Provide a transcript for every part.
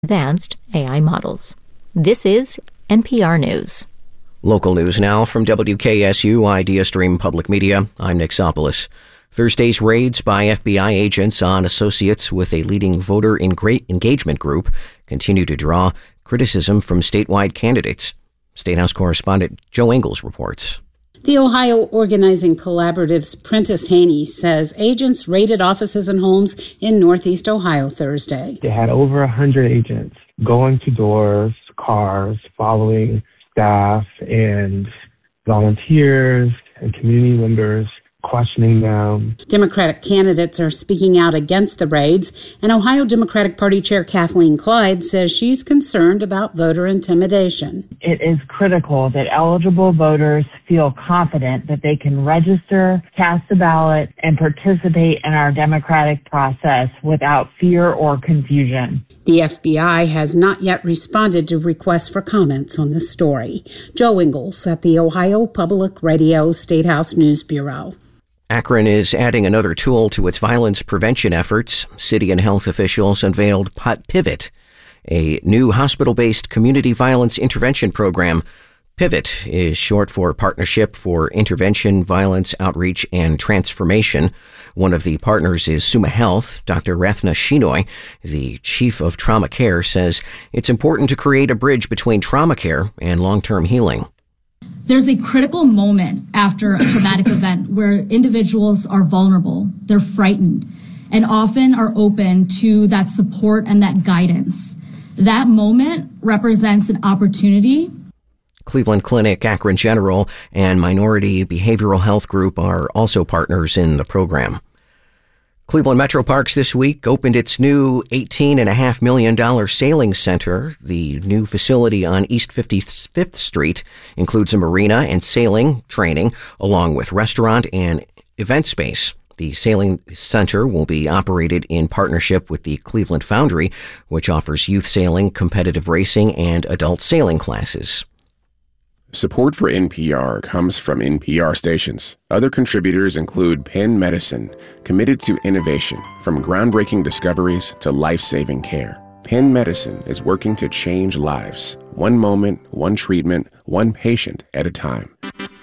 advanced AI models. This is NPR News. Local news now from WKSU Idea Stream Public Media. I'm Nick Sopolis. Thursday's raids by FBI agents on associates with a leading voter engagement group continue to draw criticism from statewide candidates. State House correspondent Joe Ingles reports. The Ohio Organizing Collaborative's Prentice Haney says agents raided offices and homes in Northeast Ohio Thursday. They had over 100 agents going to doors, cars, following staff and volunteers and community members, questioning them. Democratic candidates are speaking out against the raids, and Ohio Democratic Party Chair Kathleen Clyde says she's concerned about voter intimidation. It is critical that eligible voters feel confident that they can register, cast a ballot, and participate in our democratic process without fear or confusion. The FBI has not yet responded to requests for comments on this story. Joe Ingles at the Ohio Public Radio State House News Bureau. Akron is adding another tool to its violence prevention efforts. City and health officials unveiled PIVOT, a new hospital-based community violence intervention program. PIVOT is short for Partnership for Intervention, Violence, Outreach, and Transformation. One of the partners is Summa Health. Dr. Rathna Shenoy, the chief of trauma care, says it's important to create a bridge between trauma care and long-term healing. There's a critical moment after a traumatic event where individuals are vulnerable, they're frightened, and often are open to that support and that guidance. That moment represents an opportunity. Cleveland Clinic, Akron General, and Minority Behavioral Health Group are also partners in the program. Cleveland Metro Parks this week opened its new $18.5 million sailing center. The new facility on East 55th Street includes a marina and sailing training, along with restaurant and event space. The sailing center will be operated in partnership with the Cleveland Foundry, which offers youth sailing, competitive racing, and adult sailing classes. Support for NPR comes from NPR stations. Other contributors include Penn Medicine, committed to innovation, from groundbreaking discoveries to life-saving care. Penn Medicine is working to change lives, one moment, one treatment, one patient at a time.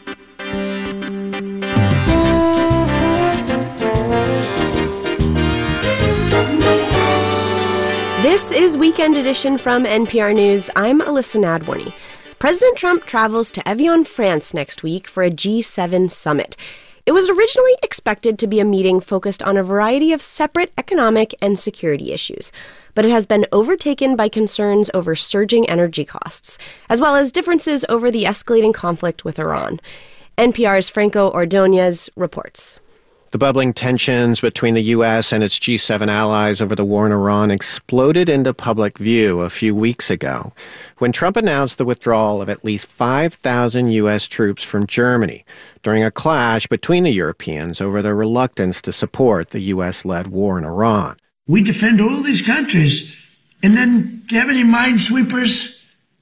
This is Weekend Edition from NPR News. I'm Alyssa Nadworny. President Trump travels to Evian, France next week for a G7 summit. It was originally expected to be a meeting focused on a variety of separate economic and security issues, but it has been overtaken by concerns over surging energy costs, as well as differences over the escalating conflict with Iran. NPR's Franco Ordonez reports. The bubbling tensions between the U.S. and its G7 allies over the war in Iran exploded into public view a few weeks ago when Trump announced the withdrawal of at least 5,000 U.S. troops from Germany during a clash between the Europeans over their reluctance to support the U.S.-led war in Iran. We defend all these countries, and then do you have any minesweepers?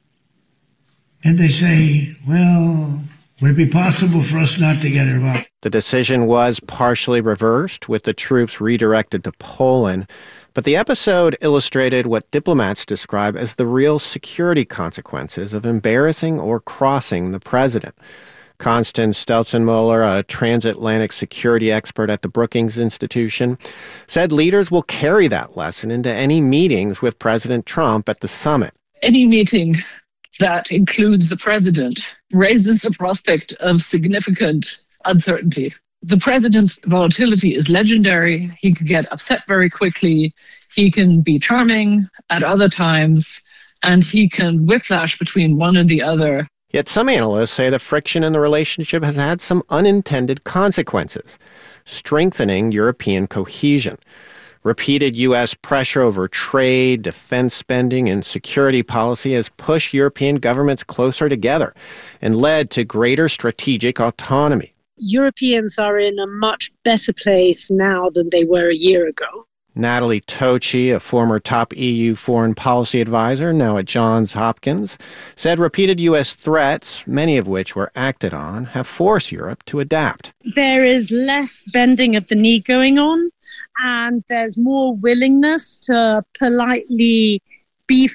And they say, well, would it be possible for us not to get involved? The decision was partially reversed, with the troops redirected to Poland. But the episode illustrated what diplomats describe as the real security consequences of embarrassing or crossing the president. Constance Stelzenmüller, a transatlantic security expert at the Brookings Institution, said leaders will carry that lesson into any meetings with President Trump at the summit. Any meeting that includes the president raises the prospect of significant uncertainty. The president's volatility is legendary. He can get upset very quickly. He can be charming at other times, and he can whiplash between one and the other. Yet some analysts say the friction in the relationship has had some unintended consequences, strengthening European cohesion. Repeated U.S. pressure over trade, defense spending, and security policy has pushed European governments closer together and led to greater strategic autonomy. Europeans are in a much better place now than they were a year ago. Natalie Tocci, a former top EU foreign policy advisor, now at Johns Hopkins, said repeated U.S. threats, many of which were acted on, have forced Europe to adapt. There is less bending of the knee going on, and there's more willingness to politely be